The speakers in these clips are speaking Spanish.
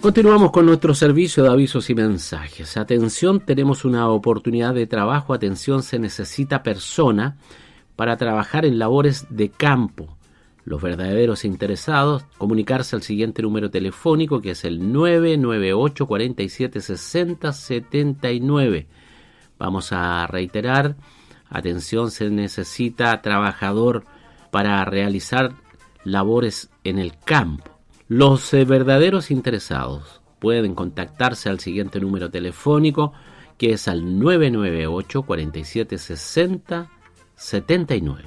Continuamos con nuestro servicio de avisos y mensajes. Atención, tenemos una oportunidad de trabajo. Atención, se necesita persona para trabajar en labores de campo. Los verdaderos interesados, comunicarse al siguiente número telefónico, que es el 998 47 60 79. Vamos a reiterar, atención, se necesita trabajador para realizar labores en el campo. Los verdaderos interesados pueden contactarse al siguiente número telefónico, que es al 998 47 60 79.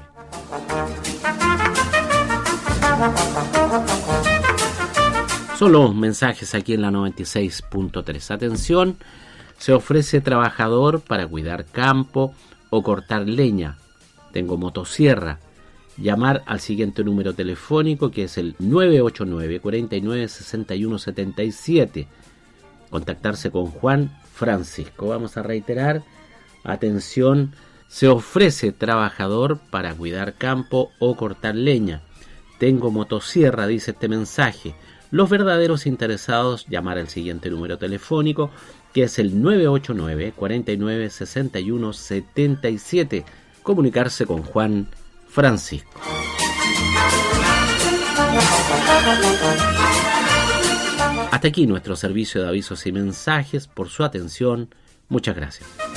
Son los mensajes aquí en la 96.3. Atención, se ofrece trabajador para cuidar campo o cortar leña. Tengo motosierra. Llamar al siguiente número telefónico, que es el 989 49 61 77. Contactarse con Juan Francisco. Vamos a reiterar, atención, se ofrece trabajador para cuidar campo o cortar leña. Tengo motosierra, dice este mensaje. Los verdaderos interesados, llamar al siguiente número telefónico, que es el 989 49 61 77. Comunicarse con Juan Francisco. Hasta aquí nuestro servicio de avisos y mensajes. Por su atención, muchas gracias.